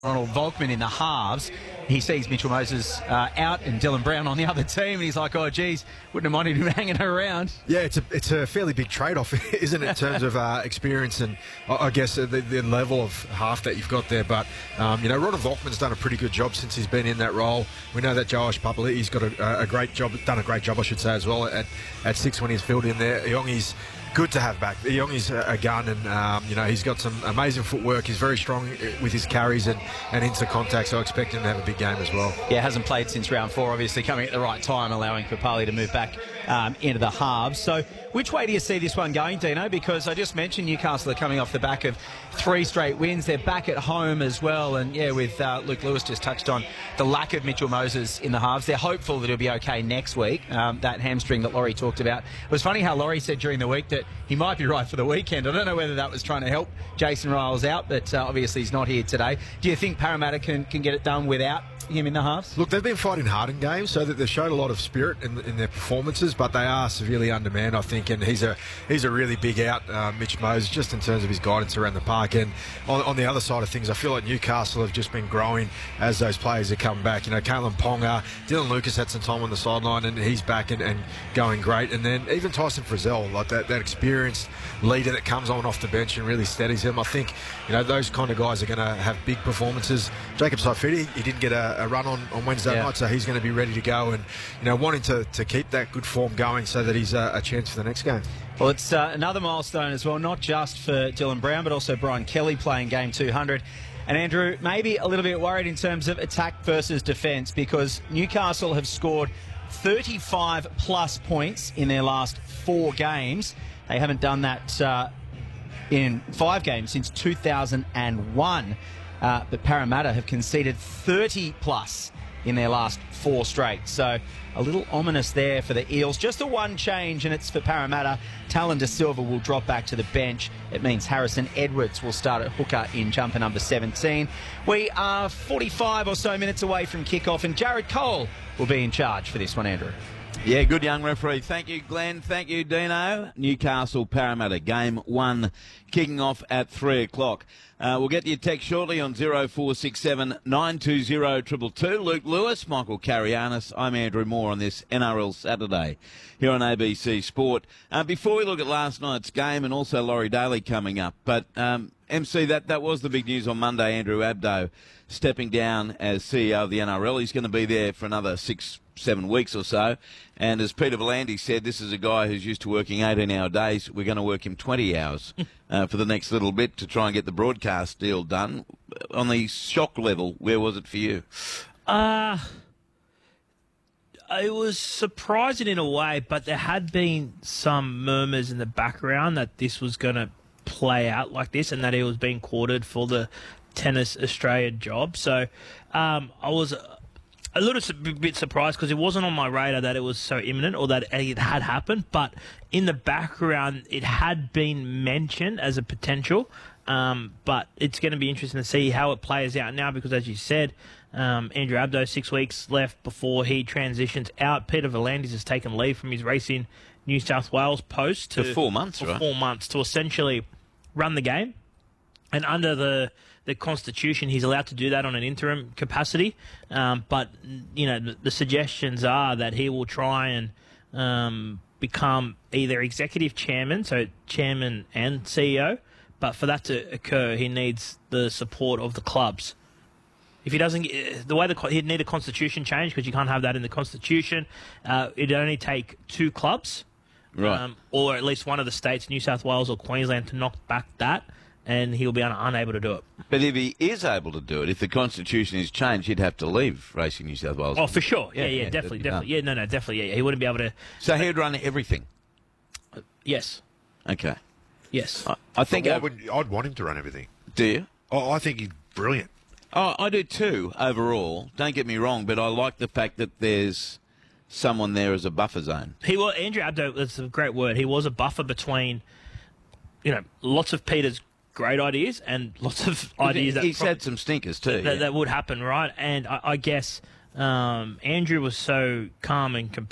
Ronald Volkman in the halves. He sees Mitchell Moses out and Dylan Brown on the other team, and he's like, oh, geez, wouldn't have minded him hanging around. Yeah, it's a fairly big trade-off, isn't it, in terms of experience and, I guess, the level of half that you've got there. But, Ronald Volkman's done a pretty good job since he's been in that role. We know that Joash Papali'i's got a great job, done a great job, I should say, as well, at 6 when he's filled in there. Yongi's good to have back. Yongi's a gun, and he's got some amazing footwork. He's very strong with his carries and into contact, so I expect him to have a big game as well. Yeah, hasn't played since round 4, obviously coming at the right time, allowing Papali to move back into the halves. So which way do you see this one going, Dino? Because I just mentioned Newcastle are coming off the back of 3 straight wins. They're back at home as well, and yeah, with Luke Lewis just touched on the lack of Mitchell Moses in the halves. They're hopeful that he'll be okay next week. That hamstring that Laurie talked about. It was funny how Laurie said during the week that he might be right for the weekend. I don't know whether that was trying to help Jason Riles out, but obviously he's not here today. Do you think Parramatta can get it done without him in the halves? Look, they've been fighting hard in games, so that they've showed a lot of spirit in their performances, but they are severely undermanned, I think, and he's a really big out, Mitch Moses, just in terms of his guidance around the park. And on the other side of things, I feel like Newcastle have just been growing as those players are coming back. Kalen Ponga, Dylan Lucas had some time on the sideline, and he's back and going great. And then even Tyson Frizzell, like that experienced leader that comes on and off the bench and really steadies him. I think, those kind of guys are going to have big performances. Jacob Saifiti, he didn't get a run on Wednesday night, so he's going to be ready to go and, wanting to keep that good form going so that he's a chance for the next game. Well, it's another milestone as well, not just for Dylan Brown, but also Brian Kelly playing game 200. And Andrew, maybe a little bit worried in terms of attack versus defence, because Newcastle have scored 35-plus points in their last 4 games. They haven't done that in 5 games since 2001. But Parramatta have conceded 30-plus in their last 4 straight. So a little ominous there for the Eels. Just a one change, and it's for Parramatta. Talon De Silva will drop back to the bench. It means Harrison Edwards will start at hooker in jumper number 17. We are 45 or so minutes away from kickoff, and Jared Cole will be in charge for this one, Andrew. Yeah, good young referee. Thank you, Glenn. Thank you, Dino. Newcastle Parramatta, game 1, kicking off at 3 o'clock. We'll get your text shortly on 0467 920 222. Luke Lewis, Michael Carianis. I'm Andrew Moore on this NRL Saturday here on ABC Sport. Before we look at last night's game, and also Laurie Daly coming up, but MC, that was the big news on Monday. Andrew Abdo stepping down as CEO of the NRL. He's going to be there for another 6-7 weeks or so. And as Peter V'landys said, this is a guy who's used to working 18-hour days. We're going to work him 20 hours for the next little bit to try and get the broadcast deal done. On the shock level, where was it for you? It was surprising in a way, but there had been some murmurs in the background that this was going to play out like this and that he was being courted for the Tennis Australia job. So I was a little bit surprised because it wasn't on my radar that it was so imminent or that it had happened, but in the background it had been mentioned as a potential. But it's going to be interesting to see how it plays out now because, as you said, Andrew Abdo, 6 weeks left before he transitions out. Peter V'landys has taken leave from his Racing New South Wales post for 4 months, for 4 months to essentially run the game. And under the Constitution, he's allowed to do that on an interim capacity. But, the suggestions are that he will try and become either executive chairman, so chairman and CEO. But for that to occur, he needs the support of the clubs. If he doesn't, he'd need a constitution change because you can't have that in the Constitution. It'd only take 2 clubs, right, or at least one of the states, New South Wales or Queensland, to knock back that, and he'll be unable to do it. But if he is able to do it, if the Constitution is changed, he'd have to leave Racing New South Wales. Oh, for sure. Yeah, definitely. Yeah, definitely. Yeah, he wouldn't be able to. So he'd run everything. Yes. Okay. Yes. I think I'd want him to run everything. Do you? Oh, I think he's brilliant. Oh, I do too, overall. Don't get me wrong, but I like the fact that there's someone there as a buffer zone. Andrew Abdo, that's a great word. He was a buffer between, lots of Peter's great ideas and lots of ideas He's had some stinkers too. That would happen, right? And I guess Andrew was so calm and